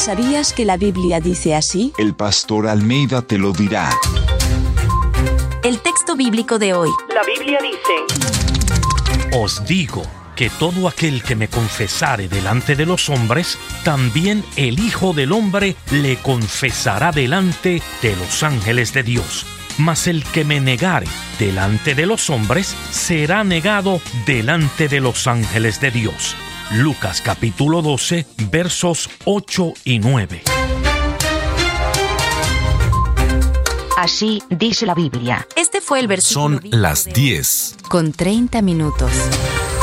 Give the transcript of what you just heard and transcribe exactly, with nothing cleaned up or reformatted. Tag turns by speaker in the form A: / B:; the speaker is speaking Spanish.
A: ¿Sabías que la Biblia dice así?
B: El pastor Almeida te lo dirá.
C: El texto bíblico de hoy.
D: La Biblia dice:
E: Os digo que todo aquel que me confesare delante de los hombres, también el Hijo del Hombre le confesará delante de los ángeles de Dios. Mas el que me negare delante de los hombres, será negado delante de los ángeles de Dios. Lucas capítulo doce, versos ocho y nueve.
F: Así dice la Biblia.
C: Este fue el versículo
G: Son
C: bíblico
G: las
C: de hoy.
G: diez.
C: Con treinta minutos.